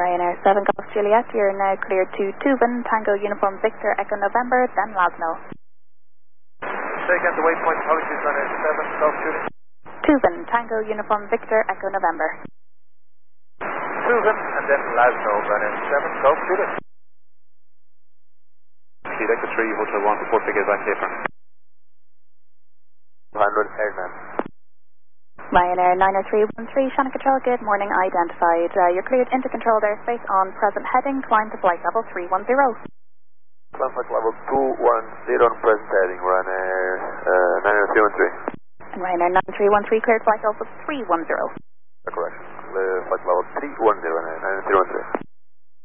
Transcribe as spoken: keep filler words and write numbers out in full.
Ryanair seven Golf Juliet, you're now cleared to Tuvan, Tango Uniform Victor Echo November, then Lasno. Say again the waypoint, apologies, Ryanair seven Golf Juliet. Tuvan, Tango Uniform Victor Echo November. Tuvan and then Lasno, Ryanair seven Golf Juliet. See, Echo three, Hotel one, report to get back here from one hundred Airman. Ryanair nine oh three one three, Shannon Control, good morning, identified. Uh, you're cleared into controlled airspace on present heading, climb to flight level three one zero. Climb flight level two one zero on present heading, Ryanair uh, nine oh three one three. And Ryanair nine three one three, cleared flight level three one zero. Correct. Uh, flight level three one zero, nine oh three one three.